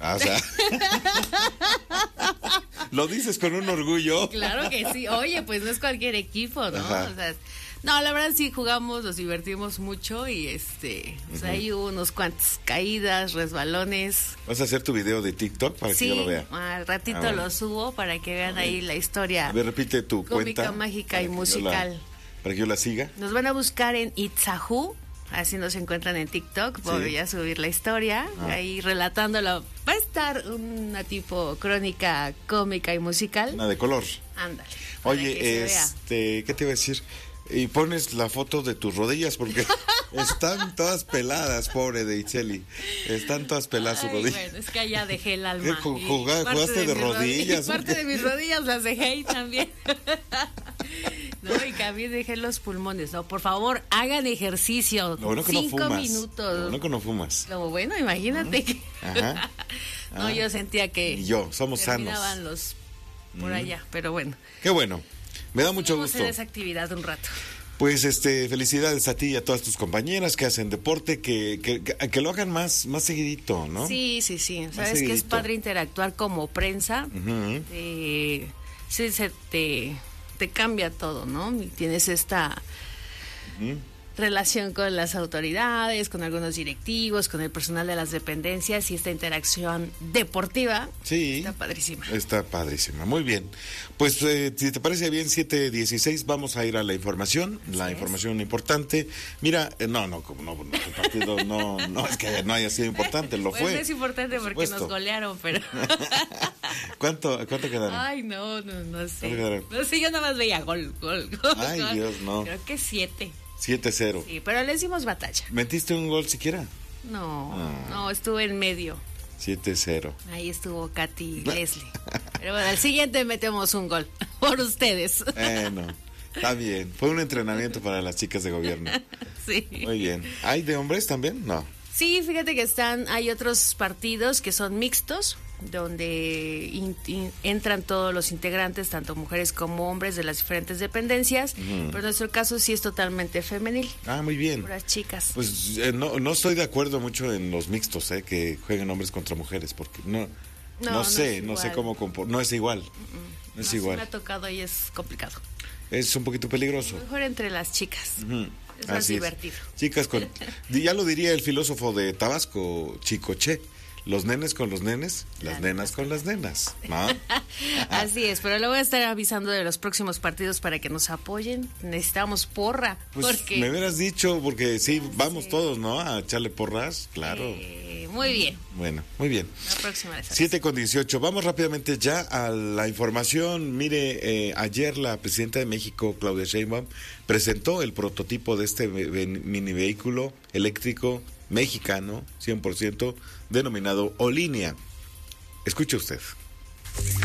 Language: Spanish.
O sea, lo dices con un orgullo. Claro que sí. Oye, pues no es cualquier equipo, ¿no? Ajá. O sea, no, la verdad sí jugamos, nos divertimos mucho y o sea, ahí hubo unos cuantos caídas, resbalones. ¿Vas a hacer tu video de TikTok para que yo lo vea? Al ratito bueno. lo subo para que vean ahí la historia A ver, repite tu cómica, cuenta. mágica para y que yo musical. para que yo la siga. Nos van a buscar en Itzahu, así nos encuentran en TikTok. Voy a subir la historia, ahí relatándola. Va a estar una tipo crónica cómica y musical. Una de color. Ándale. Oye, ¿qué te iba a decir? Y pones la foto de tus rodillas porque están todas peladas, pobre de Itzel. Están todas peladas sus rodillas. Bueno, es que allá dejé el alma. ¿Jugaste de rodillas? Parte de mis rodillas las dejé ahí también. No, y también dejé los pulmones. No, por favor, hagan ejercicio. Lo bueno que 5 no fumas. minutos. Lo bueno que no fumas. Lo bueno, imagínate que... Ajá. No, yo sentía que... Y yo, somos terminaban sanos. los por allá, pero bueno. Qué bueno. Me da mucho Vamos a gusto. hacer esa actividad un rato. Pues felicidades a ti y a todas tus compañeras que hacen deporte, que lo hagan más seguidito, ¿no? Sí. Sabes que es seguidito. padre interactuar como prensa. Ujú. Sí, te cambia todo, ¿no? Y tienes esta relación con las autoridades, con algunos directivos, con el personal de las dependencias y esta interacción deportiva. Sí. Está padrísima. Está padrísima. Muy bien. Pues si te parece bien, 7:16, vamos a ir a la información. Información importante. Mira, el partido no es que no haya sido importante, lo Pues fue. no es importante por porque supuesto. nos golearon, pero... ¿Cuánto quedaron? Ay, no sé. ¿Cuánto quedaron? No sé, yo nada más veía gol. Ay, gol. Dios, no. Creo que 7. 7-0. Sí, pero le hicimos batalla. ¿Metiste un gol siquiera? No, estuve en medio. 7-0. Ahí estuvo Katy Leslie. Pero bueno, al siguiente metemos un gol por ustedes. Bueno, está bien. Fue un entrenamiento para las chicas de gobierno. Sí. Muy bien. ¿Hay de hombres también? No. Sí, fíjate que hay otros partidos que son mixtos, donde entran todos los integrantes, tanto mujeres como hombres de las diferentes dependencias, pero en nuestro caso sí es totalmente femenil. Ah, muy bien. Puras chicas. Pues no estoy de acuerdo mucho en los mixtos, que jueguen hombres contra mujeres, porque no sé cómo no es igual. No es Sí igual. me ha tocado y es complicado. Es un poquito peligroso. Mejor entre las chicas. Ujú. Es más Así divertido. Chicas ya lo diría el filósofo de Tabasco, Chicoche. Los nenes con los nenes, las nenas con las nenas, ¿no? Así es, pero le voy a estar avisando de los próximos partidos para que nos apoyen. Necesitamos porra. Pues porque me hubieras dicho, porque sí, vamos todos, ¿no? A echarle porras, claro. Muy bien. Bueno, muy bien. La próxima vez. 7:18. Vamos rápidamente ya a la información. Mire, ayer la presidenta de México, Claudia Sheinbaum, presentó el prototipo de este mini vehículo eléctrico mexicano, 100%, denominado Olinea. Escuche usted.